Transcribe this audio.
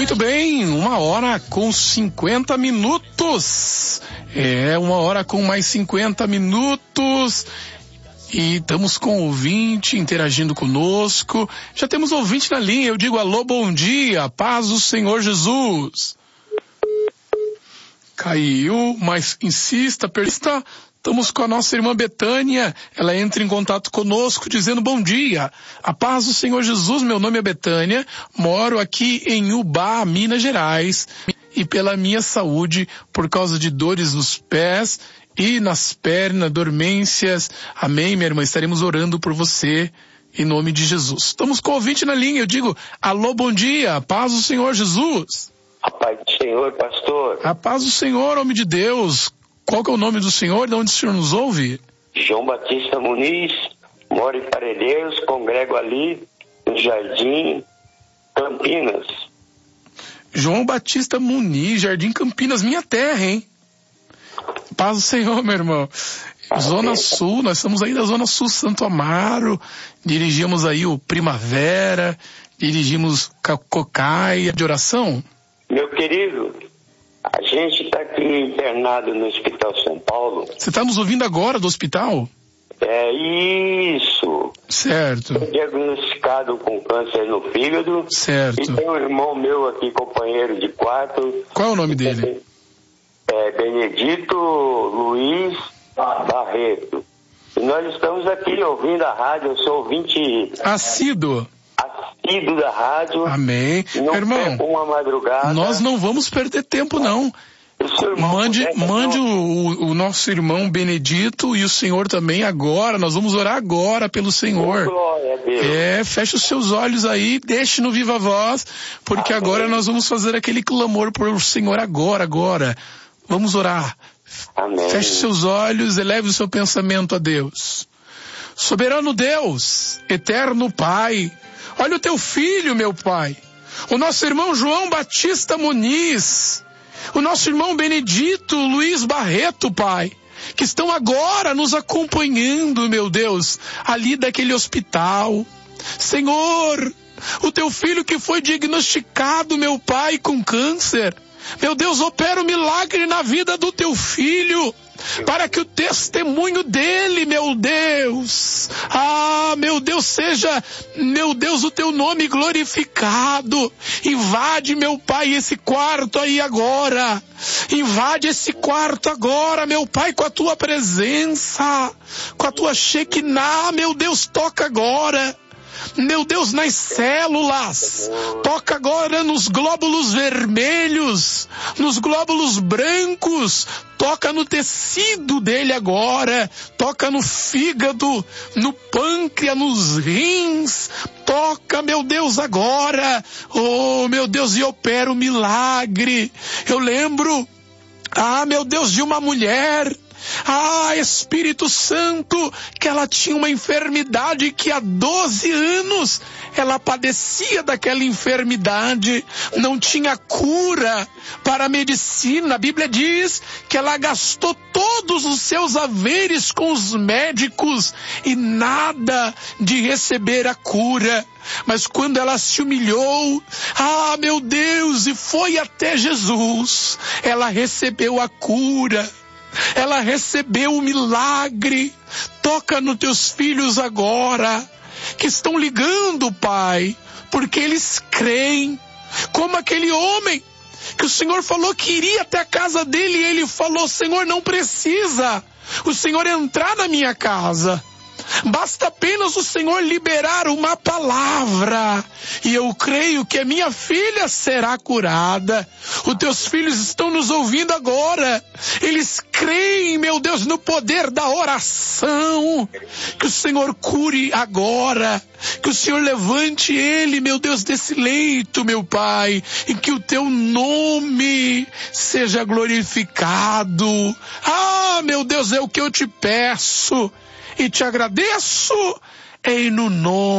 Muito bem, 1h50. É, 1h com mais 50 minutos. E estamos com o ouvinte interagindo conosco. Já temos ouvinte na linha. Eu digo alô, bom dia, paz do Senhor Jesus. Caiu, mas insista, persista. Estamos com a nossa irmã Betânia. Ela entra em contato conosco dizendo bom dia. A paz do Senhor Jesus, meu nome é Betânia. Moro aqui em Ubá, Minas Gerais. E pela minha saúde, por causa de dores nos pés e nas pernas, dormências. Amém, minha irmã. Estaremos orando por você em nome de Jesus. Estamos com o ouvinte na linha. Eu digo alô, bom dia. A paz do Senhor Jesus. A paz do Senhor, pastor. A paz do Senhor, homem de Deus. Qual que é o nome do senhor? De onde o senhor nos ouve? João Batista Muniz, moro em Parelheiros, congrego ali no Jardim Campinas. João Batista Muniz, Jardim Campinas, minha terra, hein? Paz do Senhor, meu irmão. Zona Sul, nós estamos aí da Zona Sul, Santo Amaro, dirigimos aí o Primavera, dirigimos Cocaia de oração. Meu querido, a gente está aqui internado no Hospital São Paulo. Você está nos ouvindo agora do hospital? É isso. Certo. Fui diagnosticado com câncer no fígado. Certo. E tem um irmão meu aqui, companheiro de quarto. Qual é o nome dele? É Benedito Luiz Barreto. E nós estamos aqui ouvindo a rádio, eu sou ouvinte assíduo da rádio. Amém. Não irmão, uma madrugada. Nós não vamos perder tempo, não. Mande o nosso irmão Benedito e o senhor também agora. Nós vamos orar agora pelo Senhor. Glória a Deus. Feche os seus olhos aí, deixe no viva voz, porque amém. Agora nós vamos fazer aquele clamor por o Senhor agora. Vamos orar. Amém. Feche os seus olhos, eleve o seu pensamento a Deus. Soberano Deus, eterno Pai, olha o teu filho, meu Pai, o nosso irmão João Batista Muniz, o nosso irmão Benedito Luiz Barreto, Pai, que estão agora nos acompanhando, meu Deus, ali daquele hospital. Senhor, o teu filho que foi diagnosticado, meu Pai, com câncer, meu Deus, opera um milagre na vida do teu filho, para que o testemunho dele, meu Deus, meu Deus, seja, meu Deus, o teu nome glorificado. Invade, meu Pai, esse quarto aí agora. Invade esse quarto agora, meu Pai, com a tua presença, com a tua Shekinah, meu Deus, toca agora. Meu Deus, nas células, toca agora nos glóbulos vermelhos, nos glóbulos brancos, toca no tecido dele agora, toca no fígado, no pâncreas, nos rins, toca, meu Deus, agora, oh meu Deus, e opera o milagre. Eu lembro, meu Deus, de uma mulher, Espírito Santo, que ela tinha uma enfermidade que há 12 anos ela padecia daquela enfermidade, não tinha cura para a medicina. A Bíblia diz que ela gastou todos os seus haveres com os médicos e nada de receber a cura. Mas quando ela se humilhou, meu Deus, e foi até Jesus, ela recebeu a cura. Ela recebeu o milagre. Toca nos teus filhos agora, que estão ligando, Pai, porque eles creem, como aquele homem que o Senhor falou que iria até a casa dele, e ele falou: Senhor, não precisa o Senhor entrar na minha casa, basta apenas o Senhor liberar uma palavra, e eu creio que a minha filha será curada. Os teus filhos estão nos ouvindo agora, eles creem, meu Deus, no poder da oração, que o Senhor cure agora, que o Senhor levante ele, meu Deus, desse leito, meu Pai, e que o teu nome seja glorificado. Meu Deus, é o que eu te peço e te agradeço em no nome